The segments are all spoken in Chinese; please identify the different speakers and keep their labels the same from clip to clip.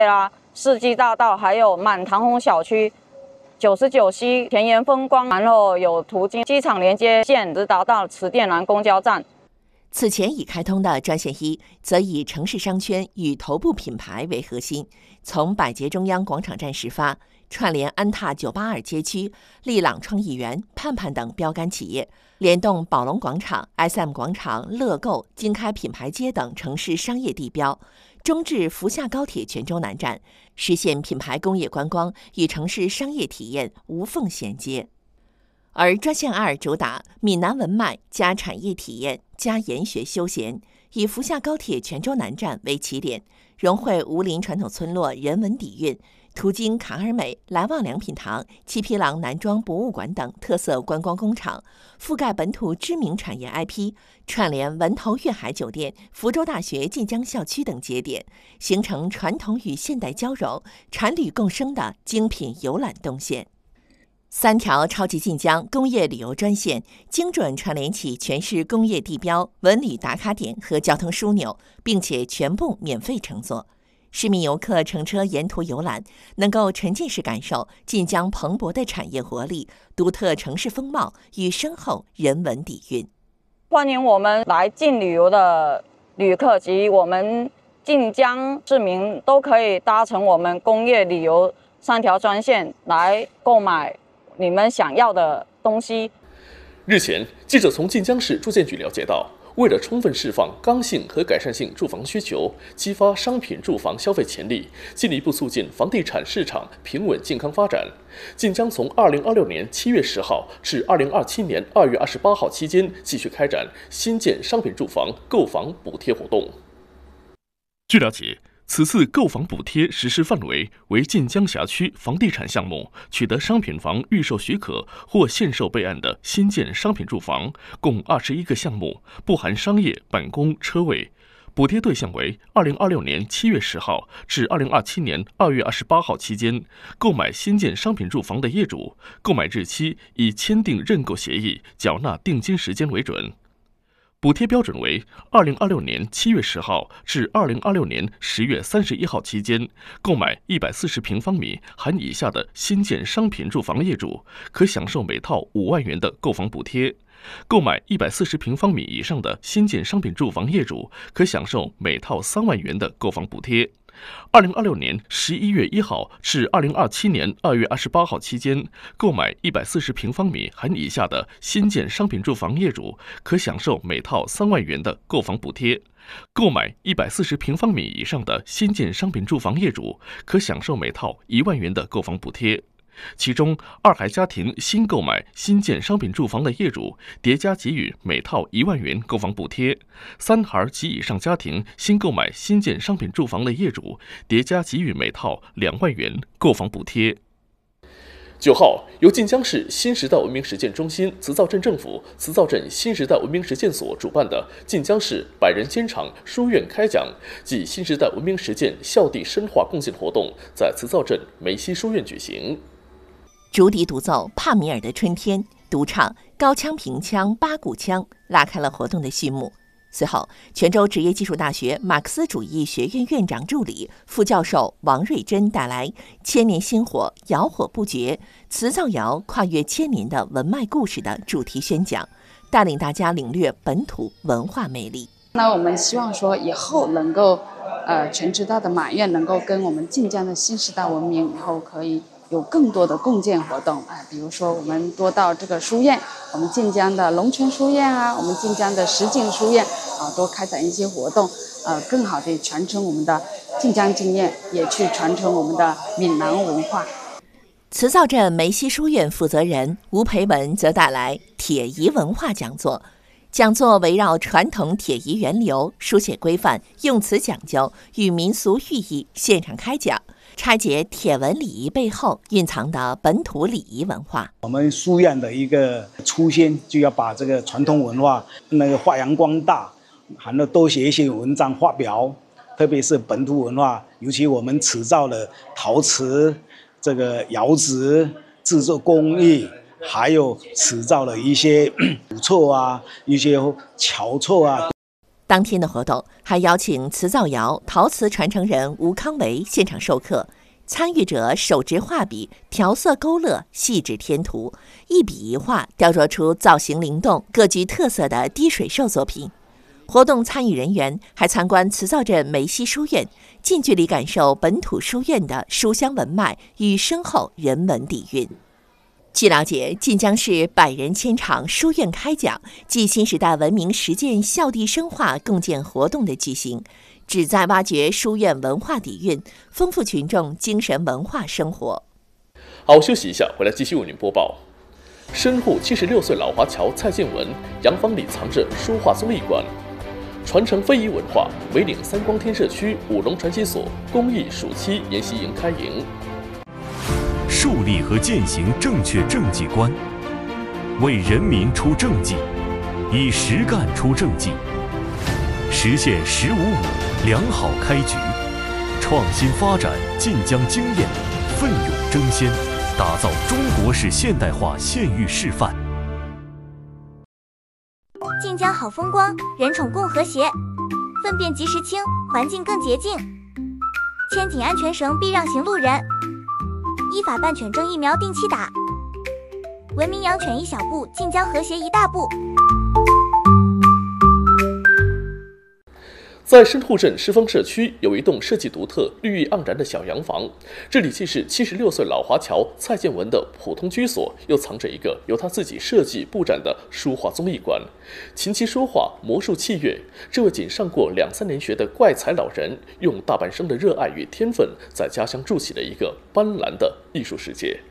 Speaker 1: 啦、世纪大道，还有满堂红小区、99C 田园风光，然后有途经机场连接线，直达到慈甸南公交站。
Speaker 2: 此前已开通的专线1，则以城市商圈与头部品牌为核心，从百捷中央广场站始发，串联安踏982街区、利朗创意园、盼盼等标杆企业，联动宝龙广场、SM 广场、乐购、经开品牌街等城市商业地标，中至福厦高铁泉州南站，实现品牌工业观光与城市商业体验无缝衔接。而专线2主打闽南文脉加产业体验加研学休闲，以福厦高铁泉州南站为起点，融汇吴林传统村落人文底蕴，途经卡尔美、来旺良品堂、七匹狼男装博物馆等特色观光工厂，覆盖本土知名产业 IP， 串联文头粤海酒店、福州大学晋江校区等节点，形成传统与现代交融、产旅共生的精品游览动线。3条超级晋江工业旅游专线，精准串联起全市工业地标、文旅打卡点和交通枢纽，并且全部免费乘坐。市民游客乘车沿途游览，能够沉浸式感受晋江蓬勃的产业活力、独特城市风貌与深厚人文底蕴。
Speaker 1: 欢迎我们来晋旅游的旅客及我们晋江市民都可以搭乘我们工业旅游3条专线来购买你们想要的东西。
Speaker 3: 日前，记者从晋江市住建局了解到，为了充分释放刚性和改善性住房需求，激发商品住房消费潜力，进一步促进房地产市场平稳健康发展，晋江从2026年7月10号至2027年2月28号期间，继续开展新建商品住房购房补贴活动。据了解，此次购房补贴实施范围为晋江辖区房地产项目取得商品房预售许可或限售备案的新建商品住房，共21个项目，不含商业、办公、车位。补贴对象为2026年7月10号至2027年2月28号期间购买新建商品住房的业主，购买日期以签订认购协议、缴纳定金时间为准。补贴标准为2026年7月10号至2026年10月31号期间购买140平方米含以下的新建商品住房业主，可享受每套5万元的购房补贴；购买140平方米以上的新建商品住房业主，可享受每套3万元的购房补贴。2026年11月1号至2027年2月28号期间购买140平方米含以下的新建商品住房业主，可享受每套3万元的购房补贴；购买140平方米以上的新建商品住房业主，可享受每套1万元的购房补贴。其中，2孩家庭新购买新建商品住房的业主叠加给予每套1万元购房补贴；3孩及以上家庭新购买新建商品住房的业主叠加给予每套2万元购房补贴。9号，由晋江市新时代文明实践中心、慈灶镇政府、慈灶镇新时代文明实践所主办的晋江市100人坚场书院开讲暨新时代文明实践校地深化贡献活动在慈灶镇梅溪书院举行。
Speaker 2: 竹笛独奏帕米尔的春天，独唱高腔平腔八股腔，拉开了活动的序幕。随后，泉州职业技术大学马克思主义学院院长助理、副教授王瑞珍带来千年薪火，窑火不绝，瓷灶窑跨越千年的文脉故事的主题宣讲，带领大家领略本土文化魅力。
Speaker 4: 那我们希望说以后能够全知道的马院能够跟我们晋江的新时代文明以后可以有更多的共建活动比如说我们多到这个书院，我们晋江的龙泉书院我们晋江的石井书院多开展一些活动，更好的传承我们的晋江经验，也去传承我们的闽南文化。
Speaker 2: 慈灶镇梅溪书院负责人吴培文则带来铁仪文化讲座。讲座围绕传统铁仪源流、书写规范、用词讲究与民俗寓意现场开讲，拆解铁文礼仪背后蕴藏的本土礼仪文化。
Speaker 5: 我们书院的一个初心，就要把这个传统文化发扬光大，还要多写一些文章发表，特别是本土文化，尤其我们慈灶的陶瓷、这个窑址制作工艺，还有瓷灶的一些古厝一些巧厝
Speaker 2: 当天的活动还邀请瓷造窑、陶瓷传承人吴康维现场授课，参与者手执画笔调色勾勒，细致添涂，一笔一画雕琢出造型灵动、各具特色的滴水兽作品。活动参与人员还参观慈灶镇梅溪书院，近距离感受本土书院的书香文脉与深厚人文底蕴。据了解，晋江市百人千场书院开讲暨新时代文明实践校地深化共建活动的举行，旨在挖掘书院文化底蕴，丰富群众精神文化生活。
Speaker 3: 好，休息一下，回来继续为您播报。深沪76岁老华侨蔡建文洋房里藏着书画综艺馆，传承非遗文化，梅岭三光天社区五龙传习所公益暑期研习营开营。
Speaker 6: 树立和践行正确政绩观，为人民出政绩，以实干出政绩，实现“1055”良好开局，创新发展晋江经验，奋勇争先，打造中国式现代化县域示范。
Speaker 7: 晋江好风光，人宠共和谐，粪便及时清，环境更洁净。牵紧安全绳，避让行路人。依法办犬证疫苗定期打，文明养犬一小步，晋江和谐一大步。
Speaker 3: 在深沪镇狮峰社区有一栋设计独特、绿意盎然的小洋房，这里既是76岁老华侨蔡建文的普通居所，又藏着一个由他自己设计布展的书画综艺馆。琴棋书画、魔术器乐，这位仅上过2-3年学的怪才老人，用大半生的热爱与天分，在家乡筑起了一个斑斓的艺术世界。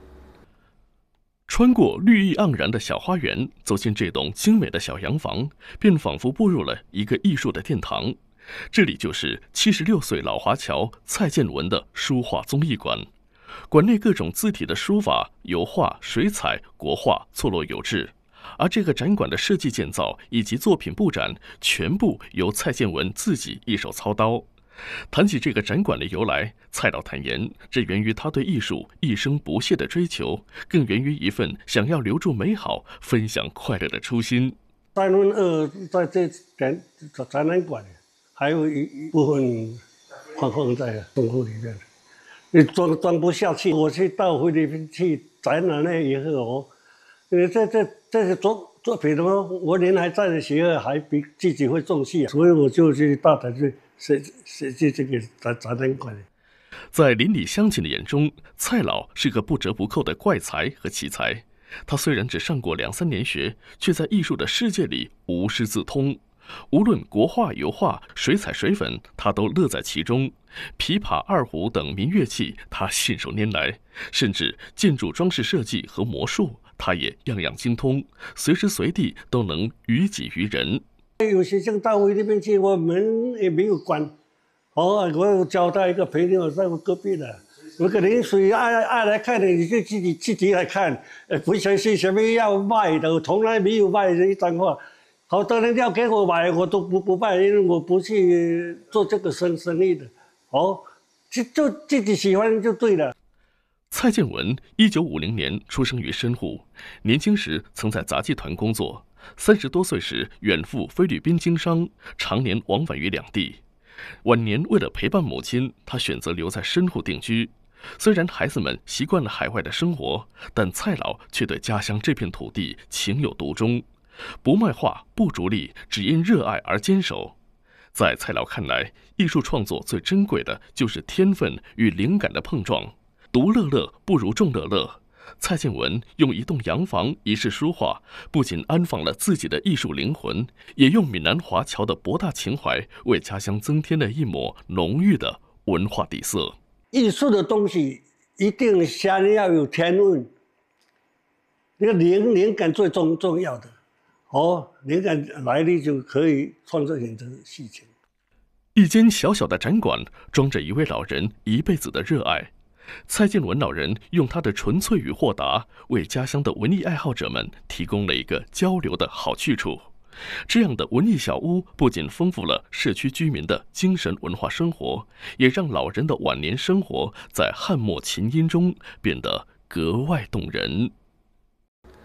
Speaker 3: 穿过绿意盎然的小花园，走进这栋精美的小洋房，便仿佛步入了一个艺术的殿堂。这里就是76岁老华侨蔡建文的书画综艺馆。馆内各种字体的书法、油画、水彩、国画错落有致，而这个展馆的设计建造以及作品布展，全部由蔡建文自己一手操刀。谈起这个展馆的由来，蔡老坦言，这源于他对艺术一生不懈的追求，更源于一份想要留住美好、分享快乐的初心。
Speaker 8: 3分2在这展览馆，还有一部分放在仓库里面，你装不下去。我去到菲律宾去展览了以后，这些作品的话，我人还在的时候，还比自己会重视，所以我就去大胆去设计这个展览馆。
Speaker 3: 在邻里乡亲的眼中，蔡老是个不折不扣的怪才和奇才。他虽然只上过2-3年学，却在艺术的世界里无师自通。无论国画、油画、水彩、水粉，他都乐在其中。琵琶、二胡等民乐器，他信手拈来，甚至建筑装饰设计和魔术，他也样样精通，随时随地都能于己于人。
Speaker 8: 有学生到菲律宾去，我们也没有管。我交代一个朋友在我隔壁的，有个人谁爱来看的，你就自己来看，不相信什么要卖的，我从来没有卖这一张画。好多人要给我买，我都不卖，因为我不去做这个生意的。就自己喜欢就对了。
Speaker 3: 蔡建文1950年出生于深沪，年轻时曾在杂技团工作，30多岁时远赴菲律宾经商，常年往返于两地。晚年为了陪伴母亲，他选择留在深沪定居。虽然孩子们习惯了海外的生活，但蔡老却对家乡这片土地情有独钟。不卖画，不逐利，只因热爱而坚守。在蔡老看来，艺术创作最珍贵的就是天分与灵感的碰撞。独乐乐不如众乐乐。蔡建文用一栋洋房、一室书画，不仅安放了自己的艺术灵魂，也用闽南华侨的博大情怀，为家乡增添了一抹浓郁的文化底色。
Speaker 8: 艺术的东西一定先要有天分，那个灵感最重要的。灵感来了就可以创作很多事情。
Speaker 3: 一间小小的展馆，装着一位老人一辈子的热爱。蔡建文老人用他的纯粹与豁达，为家乡的文艺爱好者们提供了一个交流的好去处。这样的文艺小屋不仅丰富了社区居民的精神文化生活，也让老人的晚年生活在汉末琴音中变得格外动人。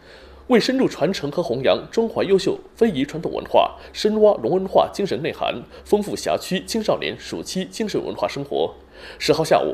Speaker 3: 为深入传承和弘扬中华优秀非遗传统文化，深挖龙文化精神内涵，丰富辖区青少年暑期精神文化生活，10号下午，